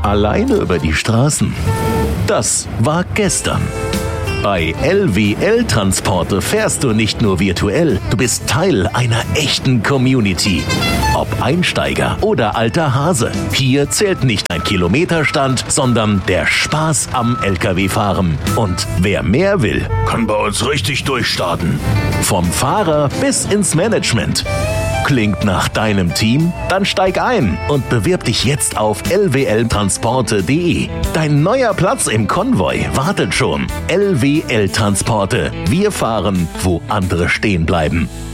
Alleine über die Straßen. Das war gestern. Bei LWL Transporte fährst du nicht nur virtuell, du bist Teil einer echten Community. Ob Einsteiger oder alter Hase, hier zählt nicht ein Kilometerstand, sondern der Spaß am LKW-Fahren. Und wer mehr will, kann bei uns richtig durchstarten. Vom Fahrer bis ins Management. Klingt nach deinem Team? Dann steig ein und bewirb dich jetzt auf lwltransporte.de. Dein neuer Platz im Konvoi wartet schon. LWL Transporte. Wir fahren, wo andere stehen bleiben.